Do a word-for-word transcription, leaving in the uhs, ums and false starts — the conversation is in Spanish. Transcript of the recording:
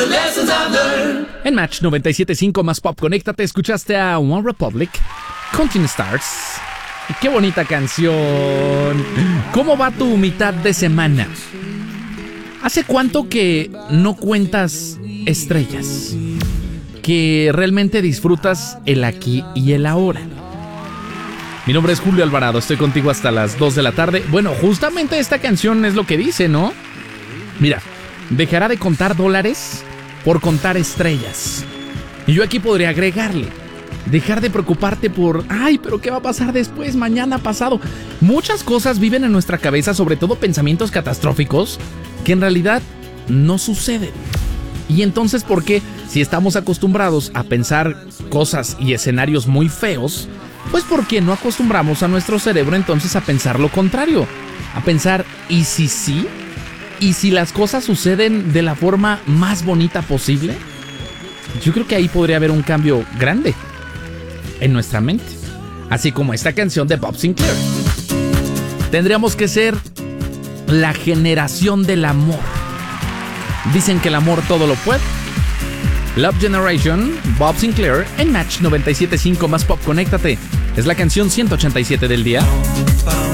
En Match noventa y siete punto cinco más Pop, conéctate, escuchaste a One Republic, Counting Stars. ¡Qué bonita canción! ¿Cómo va tu mitad de semana? ¿Hace cuánto que no cuentas estrellas? Que realmente disfrutas el aquí y el ahora. Mi nombre es Julio Alvarado, estoy contigo hasta las dos de la tarde. Bueno, justamente esta canción es lo que dice, ¿no? Mira, dejará de contar dólares por contar estrellas. Y yo aquí podría agregarle, dejar de preocuparte por, ay, pero ¿qué va a pasar después, mañana, pasado? Muchas cosas viven en nuestra cabeza, sobre todo pensamientos catastróficos, que en realidad no suceden. Y entonces, ¿por qué? Si estamos acostumbrados a pensar cosas y escenarios muy feos, pues ¿por qué no acostumbramos a nuestro cerebro entonces a pensar lo contrario? A pensar, ¿y si sí? ¿Y si las cosas suceden de la forma más bonita posible? Yo creo que ahí podría haber un cambio grande en nuestra mente. Así como esta canción de Bob Sinclair. Tendríamos que ser la generación del amor. Dicen que el amor todo lo puede. Love Generation, Bob Sinclair en Match noventa y siete punto cinco más Pop, conéctate. Es la canción ciento ochenta y siete del día.